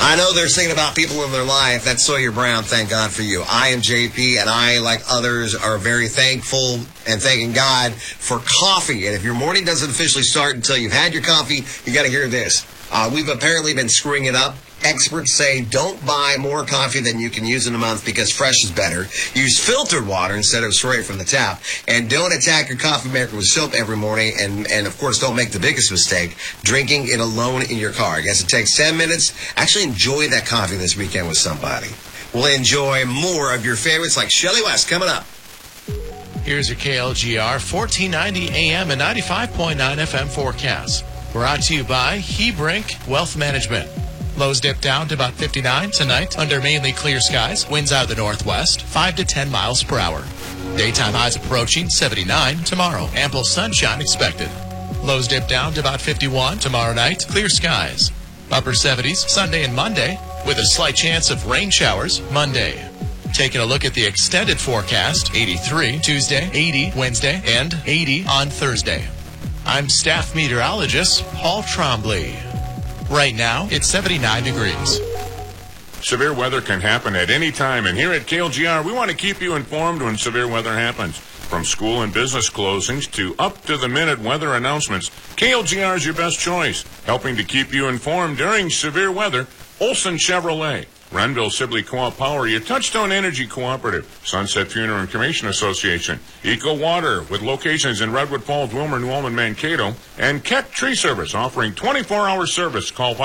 I know they're thinking about people in their life. That's Sawyer Brown. Thank God for you. I am JP, and I, like others, are very thankful and thanking God for coffee. And if your morning doesn't officially start until you've had your coffee, you got to hear this. We've apparently been screwing it up. Experts say don't buy more coffee than you can use in a month because fresh is better. Use filtered water instead of straight from the tap. And don't attack your coffee maker with soap every morning. And of course, don't make the biggest mistake, drinking it alone in your car. I guess it takes 10 minutes. Actually enjoy that coffee this weekend with somebody. We'll enjoy more of your favorites like Shelly West coming up. Here's your KLGR 1490 AM and 95.9 FM forecast. Brought to you by Hebrink Wealth Management. Lows dip down to about 59 tonight under mainly clear skies. Winds out of the northwest, 5 to 10 miles per hour. Daytime highs approaching 79 tomorrow. Ample sunshine expected. Lows dip down to about 51 tomorrow night. Clear skies. Upper 70s Sunday and Monday with a slight chance of rain showers Monday. Taking a look at the extended forecast, 83 Tuesday, 80 Wednesday, and 80 on Thursday. I'm staff meteorologist Paul Trombley. Right now, it's 79 degrees. Severe weather can happen at any time, and here at KLGR, we want to keep you informed when severe weather happens. From school and business closings to up-to-the-minute weather announcements, KLGR is your best choice. Helping to keep you informed during severe weather, Olson Chevrolet. Renville Sibley Co-op Power, your Touchstone Energy Cooperative, Sunset Funeral and Cremation Association, Eco Water with locations in Redwood Falls, Wilmer, New Ulm, and Mankato, and Keck Tree Service offering 24-hour service. Call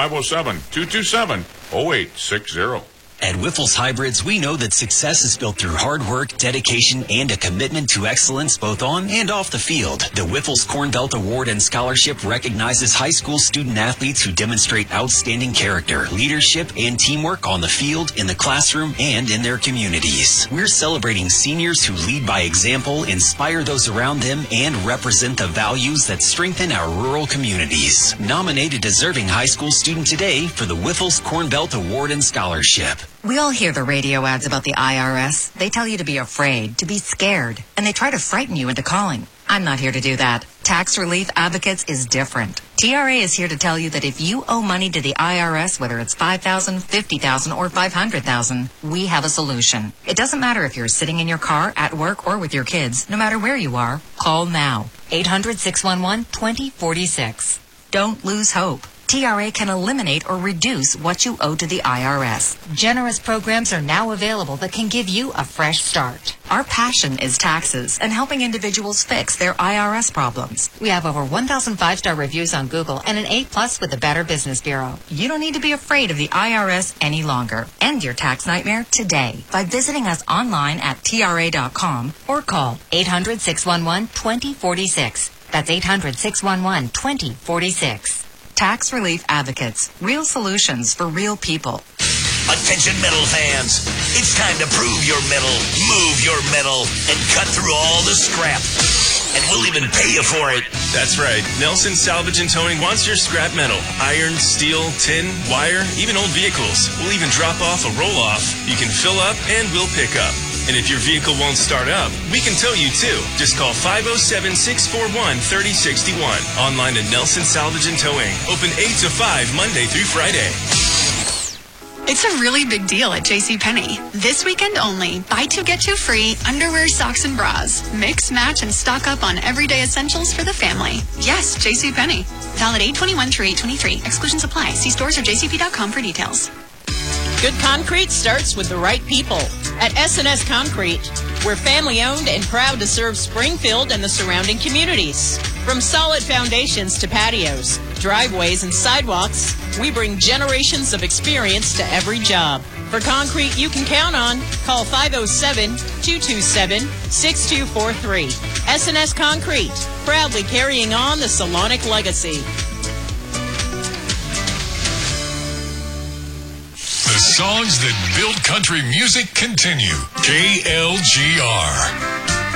507-227-0860. At Wiffles Hybrids, we know that success is built through hard work, dedication, and a commitment to excellence both on and off the field. The Wiffles Corn Belt Award and Scholarship recognizes high school student athletes who demonstrate outstanding character, leadership, and teamwork on the field, in the classroom, and in their communities. We're celebrating seniors who lead by example, inspire those around them, and represent the values that strengthen our rural communities. Nominate a deserving high school student today for the Wiffles Corn Belt Award and Scholarship. We all hear the radio ads about the IRS. They tell you to be afraid, to be scared, and they try to frighten you into calling. I'm not here to do that. Tax Relief Advocates is different. TRA is here to tell you that if you owe money to the IRS, whether it's $5,000, $50,000, or $500,000, we have a solution. It doesn't matter if you're sitting in your car, at work, or with your kids. No matter where you are, call now. 800-611-2046. Don't lose hope. TRA can eliminate or reduce what you owe to the IRS. Generous programs are now available that can give you a fresh start. Our passion is taxes and helping individuals fix their IRS problems. We have over 1,000 5-star reviews on Google and an A+ with the Better Business Bureau. You don't need to be afraid of the IRS any longer. End your tax nightmare today by visiting us online at TRA.com or call 800-611-2046. That's 800-611-2046. Tax Relief Advocates. Real solutions for real people. Attention metal fans. It's time to prove your metal, move your metal, and cut through all the scrap. And we'll even pay you for it. That's right. Nelson Salvage and Towing wants your scrap metal. Iron, steel, tin, wire, even old vehicles. We'll even drop off a roll-off. You can fill up and we'll pick up. And if your vehicle won't start up, we can tow you too. Just call 507-641-3061. Online at Nelson Salvage and Towing. Open 8 to 5 Monday through Friday. It's a really big deal at JCPenney. This weekend only, buy 2 get 2 free underwear, socks, and bras. Mix, match, and stock up on everyday essentials for the family. Yes, JCPenney. Valid 8/21 through 8/23. Exclusions apply. See stores or jcp.com for details. Good concrete starts with the right people. At S&S Concrete, we're family-owned and proud to serve Springfield and the surrounding communities. From solid foundations to patios, driveways, and sidewalks, we bring generations of experience to every job. For concrete you can count on, call 507-227-6243. S&S Concrete, proudly carrying on the Salonic legacy. The songs that build country music continue. KLGR.